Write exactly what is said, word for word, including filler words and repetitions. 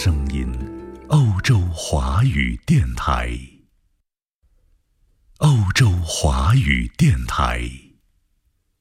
声音，欧洲华语电台。欧洲华语电台。